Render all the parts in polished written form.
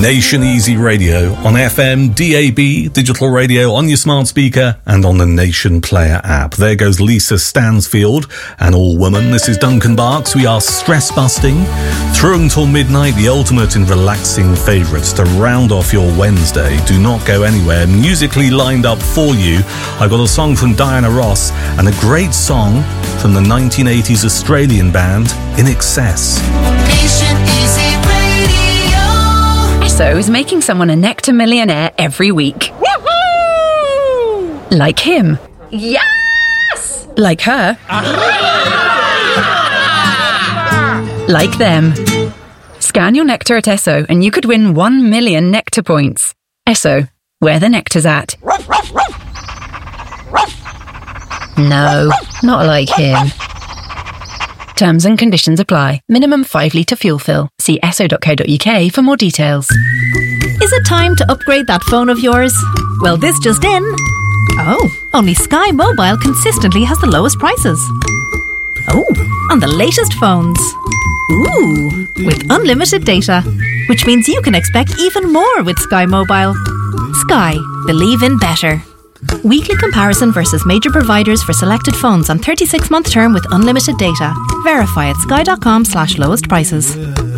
Nation Easy Radio on FM, DAB, digital radio on your smart speaker and on the Nation Player app. There goes Lisa Stansfield and All Woman. This is Duncan Barks. We are stress busting through until midnight, the ultimate in relaxing favourites to round off your Wednesday. Do not go anywhere. Musically lined up for you, I've got a song from Diana Ross and a great song from the 1980s Australian band In Excess. Nation Easy Radio. Esso is making someone a Nectar millionaire every week. Woohoo! Like him. Yes! Like her. Like them. Scan your Nectar at Esso and you could win 1 million Nectar points. Esso, where the nectar's at. No, not like him. Terms and conditions apply. Minimum 5 litre fuel fill. See esso.co.uk for more details. Is it time to upgrade that phone of yours? Well, this just in. Oh, only Sky Mobile consistently has the lowest prices. Oh, on the latest phones. Ooh, with unlimited data, which means you can expect even more with Sky Mobile. Sky, believe in better. Weekly comparison versus major providers for selected phones on 36-month term with unlimited data. Verify at sky.com/lowest prices.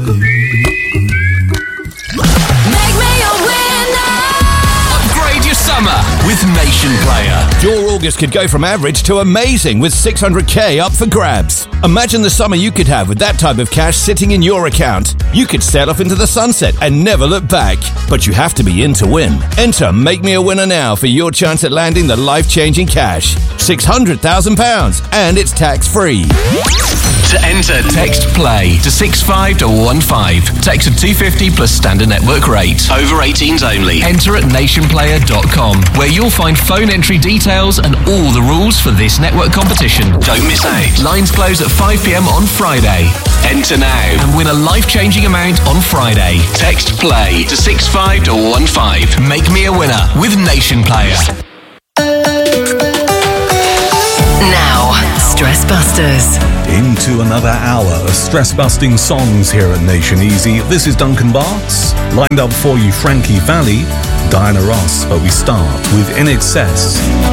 Upgrade your summer with Nation Player. Your August could go from average to amazing with 600k up for grabs. Imagine the summer you could have with that type of cash sitting in your account. You could sail off into the sunset and never look back. But you have to be in to win. Enter Make Me a Winner now for your chance at landing the life-changing cash. £600,000 and it's tax-free. To enter, text PLAY to 65215. Text at 250 plus standard network rate. Over 18s only. Enter at nationplayer.com, where you'll find phone entry details and all the rules for this network competition. Don't miss out. Lines close at 5 p.m. on Friday. Enter now and win a life-changing amount on Friday. Text PLAY to 65215. Make me a winner with Nation Player. Now, Stress Busters. Into another hour of stress-busting songs here at Nation Easy. This is Duncan Barks. Lined up for you, Frankie Valli, Diana Ross. But we start with In Excess.